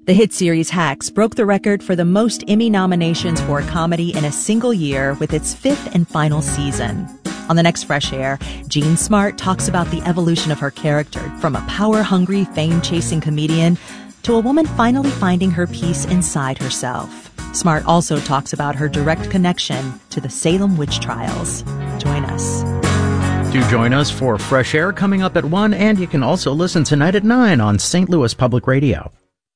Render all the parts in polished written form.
The hit series Hacks broke the record for the most Emmy nominations for a comedy in a single year with its fifth and final season. On the next Fresh Air, Jean Smart talks about the evolution of her character from a power-hungry, fame-chasing comedian to a woman finally finding her peace inside herself. Smart also talks about her direct connection to the Salem witch trials. Join us. Do join us for Fresh Air coming up at 1, and you can also listen tonight at 9 on St. Louis Public Radio.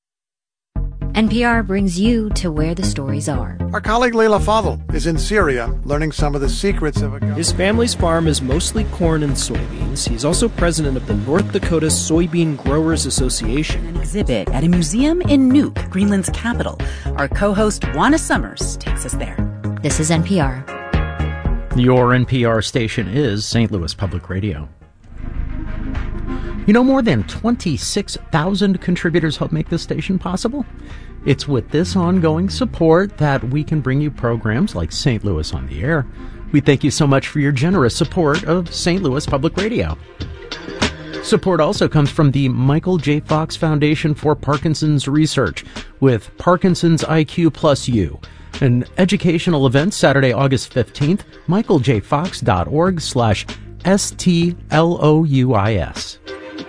NPR brings you to where the stories are. Our colleague Leila Fadel is in Syria learning some of the secrets of His family's farm is mostly corn and soybeans. He's also president of the North Dakota Soybean Growers Association. An exhibit at a museum in Nuuk, Greenland's capital. Our co-host Juana Summers takes us there. This is NPR. Your NPR station is St. Louis Public Radio. You know, more than 26,000 contributors help make this station possible. It's with this ongoing support that we can bring you programs like St. Louis on the Air. We thank you so much for your generous support of St. Louis Public Radio. Support also comes from the Michael J. Fox Foundation for Parkinson's Research with Parkinson's IQ Plus You, an educational event Saturday, August 15th, michaeljfox.org/STLOUIS.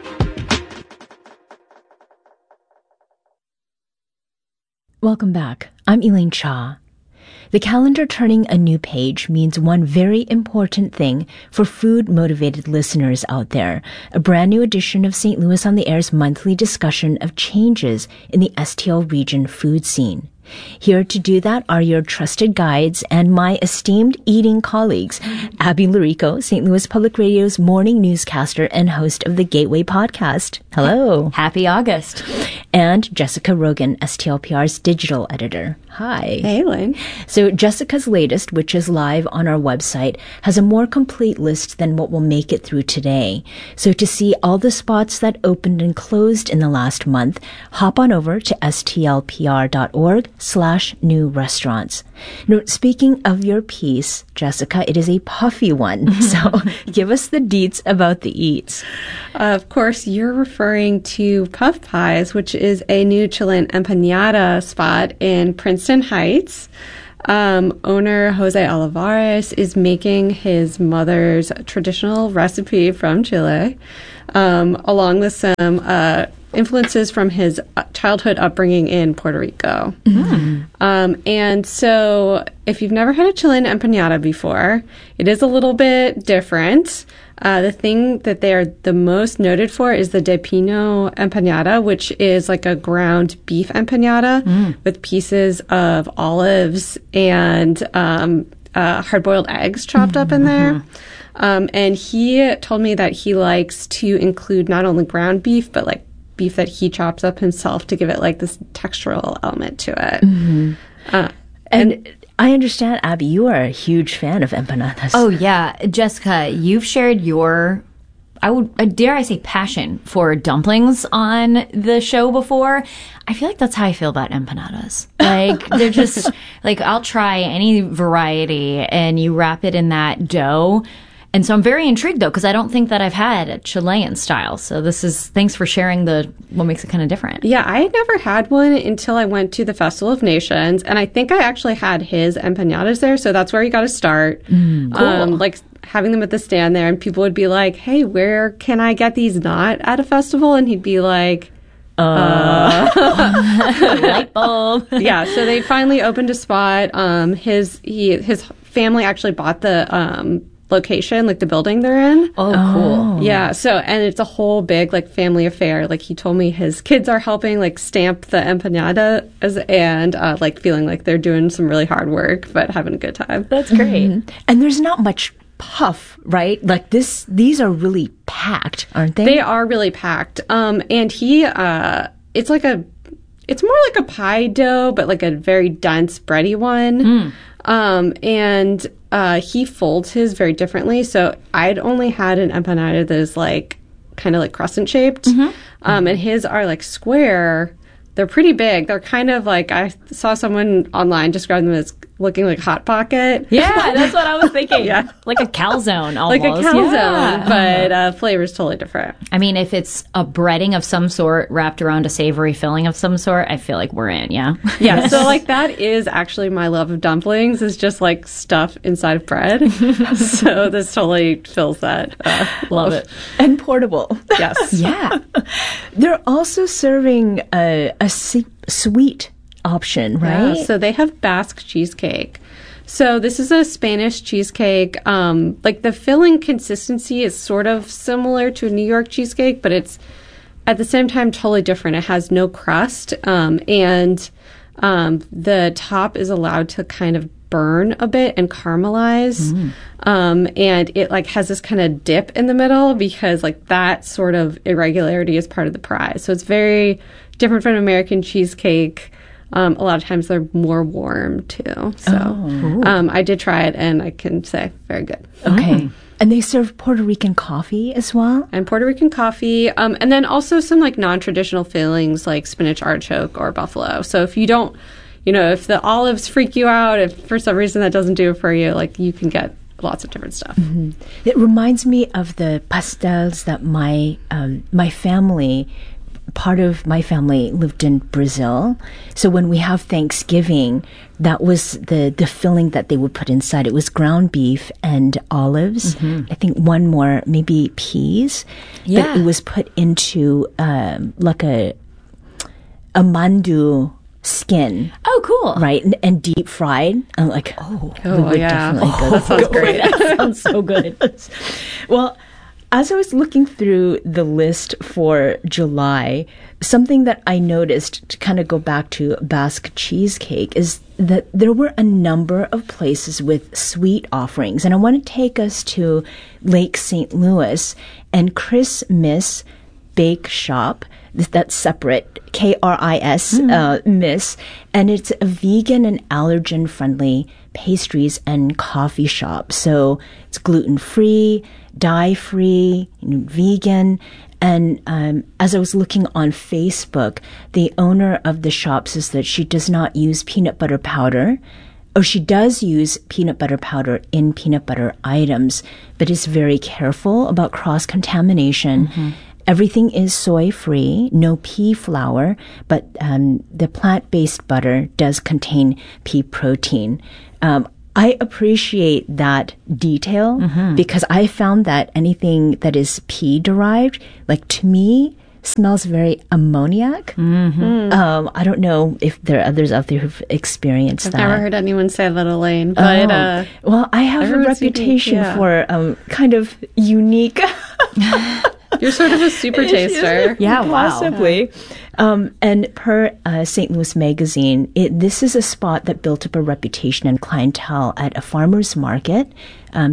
Welcome back. I'm Elaine Cha. The calendar turning a new page means one very important thing for food-motivated listeners out there. A brand new edition of St. Louis on the Air's monthly discussion of changes in the STL region food scene. Here to do that are your trusted guides and my esteemed eating colleagues, Abby Larico, St. Louis Public Radio's morning newscaster and host of the Gateway podcast. Hello. Happy August. And Jessica Rogan, STLPR's digital editor. Hi. Hey, Lynn. So Jessica's latest, which is live on our website, has a more complete list than what will make it through today. So to see all the spots that opened and closed in the last month, hop on over to stlpr.org/new restaurants. Now, speaking of your piece, Jessica, it is a puffy one. So give us the deets about the eats. Of course, you're referring to Puff Pies, which is a new Chilean empanada spot in Princeton Heights. Owner Jose Olivares is making his mother's traditional recipe from Chile, along with some influences from his childhood upbringing in Puerto Rico. And so if you've never had a Chilean empanada before, it is a little bit different. The thing that they are the most noted for is the de pino empanada, which is like a ground beef empanada with pieces of olives and hard-boiled eggs chopped up in there. And he told me that he likes to include not only ground beef, but like beef that he chops up himself to give it like this textural element to it. And I understand, Abby, you are a huge fan of empanadas. Oh, yeah. Jessica, you've shared your, dare I say, passion for dumplings on the show before. I feel like that's how I feel about empanadas. Like, they're just, like, I'll try any variety and you wrap it in that dough. And so I'm very intrigued, though, because I don't think that I've had a Chilean style. So thanks for sharing what makes it kind of different. Yeah, I had never had one until I went to the Festival of Nations. And I think I actually had his empanadas there. So that's where you got to start. Cool. Like having them at the stand there. And people would be like, hey, where can I get these not at a festival? And he'd be like, light bulb. Yeah, so they finally opened a spot. His family actually bought the location, like the building they're in. Oh, cool. Yeah, so, and it's a whole big, like, family affair. Like, he told me his kids are helping, like, stamp the empanadas and, like, feeling like they're doing some really hard work, but having a good time. That's great. And there's not much puff, right? Like these are really packed, aren't they? They are really packed. And he, it's more like a pie dough, but like a very dense, bready one. And he folds his very differently. So I'd only had an empanada that is like kind of like crescent shaped. And his are like square. They're pretty big. They're kind of like, I saw someone online describe them as looking like Hot Pocket. Yeah, that's what I was thinking. Yeah. Like a calzone almost. Like a calzone, but flavor's totally different. I mean, if it's a breading of some sort wrapped around a savory filling of some sort, I feel like we're in, yeah? Yeah, so like that is actually my love of dumplings, is just like stuff inside of bread. So this totally fills that. Love it. And portable. Yes. Yeah. They're also serving a sweet option, right? Yeah, so they have Basque cheesecake. So this is a Spanish cheesecake. Like the filling consistency is sort of similar to a New York cheesecake, but it's at the same time totally different. It has no crust, and the top is allowed to kind of burn a bit and caramelize. And it like has this kind of dip in the middle because like that sort of irregularity is part of the prize. So it's very different from American cheesecake. A lot of times they're more warm too. So I did try it and I can say very good. Okay. And they serve Puerto Rican coffee as well? And Puerto Rican coffee. And then also some like non-traditional fillings like spinach artichoke or buffalo. So if you don't, if the olives freak you out, if for some reason that doesn't do it for you, like you can get lots of different stuff. Mm-hmm. It reminds me of the pastels that my family, part of my family lived in Brazil. So when we have Thanksgiving, that was the filling that they would put inside. It was ground beef and olives. I think one more, maybe peas. Yeah. But it was put into like a mandu skin. Oh, cool. Right, and deep fried. I'm like, we would yeah. definitely go. That sounds great. That sounds so good. Well, as I was looking through the list for July, something that I noticed, to kind of go back to Basque cheesecake, is that there were a number of places with sweet offerings. And I want to take us to Lake St. Louis and Chris Miss Bake Shop. That's separate, KRIS, Miss. And it's a vegan and allergen-friendly pastries and coffee shop. So it's gluten-free, dye-free, vegan. And as I was looking on Facebook, the owner of the shop says that she does not use peanut butter powder, or she does use peanut butter powder in peanut butter items, but is very careful about cross-contamination. Everything is soy-free, no pea flour, but the plant-based butter does contain pea protein. I appreciate that detail because I found that anything that is pea derived, like to me, smells very ammoniac. I don't know if there are others out there who've experienced I've that. never heard anyone say that, Elaine. But well, I have a reputation for kind of unique. You're sort of a super taster. Yeah, wow. Possibly. And per St. Louis Magazine, this is a spot that built up a reputation and clientele at a farmer's market, Lake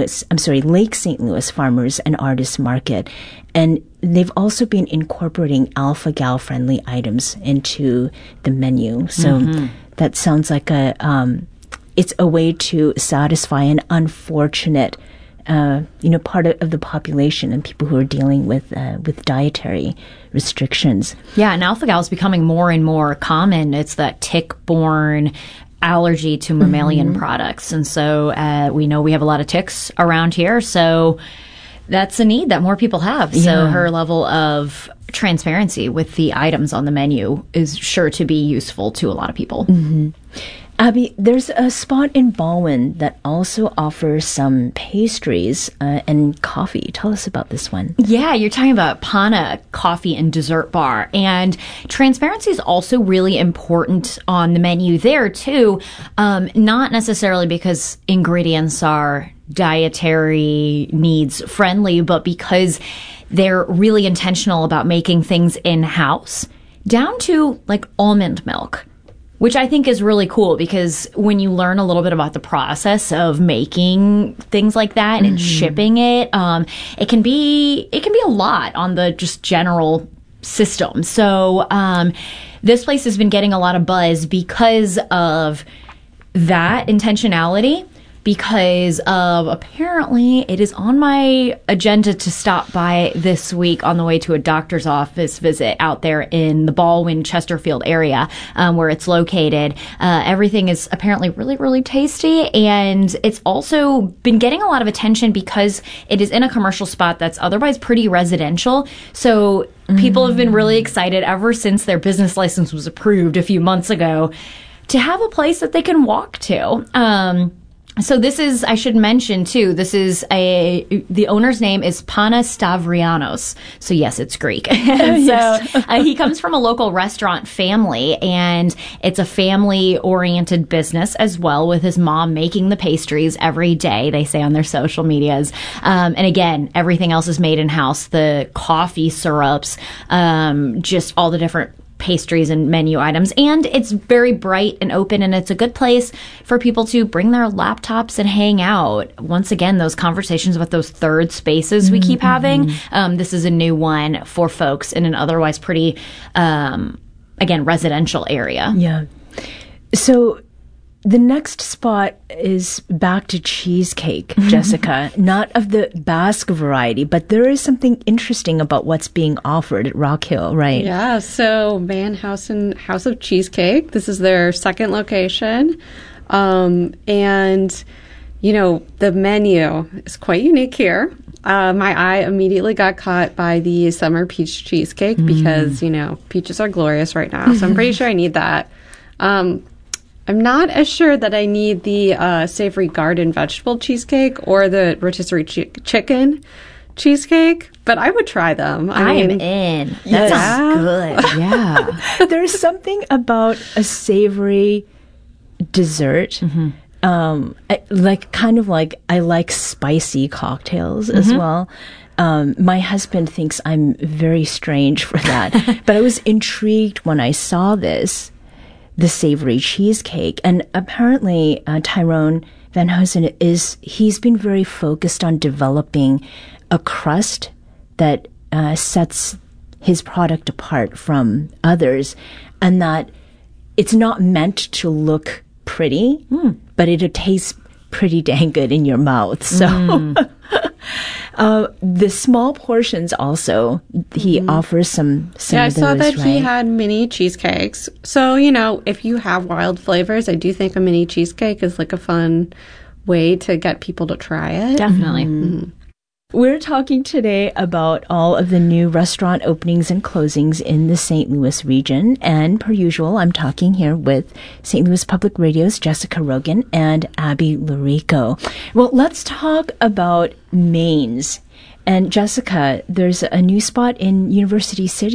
St. Louis Farmers and Artists Market. And they've also been incorporating alpha-gal friendly items into the menu. So that sounds like it's a way to satisfy an unfortunate part of the population and people who are dealing with dietary restrictions. Yeah, and alpha-gal is becoming more and more common. It's that tick-borne allergy to mammalian products. And so we know we have a lot of ticks around here. So that's a need that more people have. Yeah. So her level of transparency with the items on the menu is sure to be useful to a lot of people. Abby, there's a spot in Baldwin that also offers some pastries and coffee. Tell us about this one. Yeah, you're talking about Pana Coffee and Dessert Bar. And transparency is also really important on the menu there, too. Not necessarily because ingredients are dietary needs friendly, but because they're really intentional about making things in-house, down to like almond milk, which I think is really cool because when you learn a little bit about the process of making things like that and shipping it, it can be a lot on the just general system. So this place has been getting a lot of buzz because of that intentionality, because of apparently it is on my agenda to stop by this week on the way to a doctor's office visit out there in the Baldwin, Chesterfield area where it's located. Everything is apparently really, really tasty, and it's also been getting a lot of attention because it is in a commercial spot that's otherwise pretty residential. So people have been really excited ever since their business license was approved a few months ago to have a place that they can walk to. So this is, I should mention too, the owner's name is Panos Stavrianos. So yes, it's Greek. And so he comes from a local restaurant family, and it's a family-oriented business as well, with his mom making the pastries every day, they say on their social medias. And again, everything else is made in-house. The coffee syrups, just all the different pastries and menu items, and it's very bright and open, and it's a good place for people to bring their laptops and hang out. Once again, those conversations about those third spaces we keep having, this is a new one for folks in an otherwise pretty, again, residential area. Yeah. So the next spot is back to cheesecake, Jessica. Not of the Basque variety, but there is something interesting about what's being offered at Rock Hill, right? Yeah, so Van Housen House of Cheesecake. This is their second location. And, you know, the menu is quite unique here. My eye immediately got caught by the summer peach cheesecake because, you know, peaches are glorious right now. So I'm pretty sure I need that. I'm not as sure that I need the savory garden vegetable cheesecake or the rotisserie chicken cheesecake, but I would try them. I am in. That sounds good. Yeah. There's something about a savory dessert. Like I like spicy cocktails as well. My husband thinks I'm very strange for that, but I was intrigued when I saw the savory cheesecake. And apparently, Tyrone Van Housen he's been very focused on developing a crust that sets his product apart from others, and that it's not meant to look pretty, but it tastes pretty dang good in your mouth. So the small portions also, he offers some yeah, of those, I saw that right? he had mini cheesecakes. So, you know, if you have wild flavors, I do think a mini cheesecake is like a fun way to get people to try it. Definitely. We're talking today about all of the new restaurant openings and closings in the St. Louis region. And per usual, I'm talking here with St. Louis Public Radio's Jessica Rogan and Abby Lurico. Well, let's talk about Maine's. And Jessica, there's a new spot in University City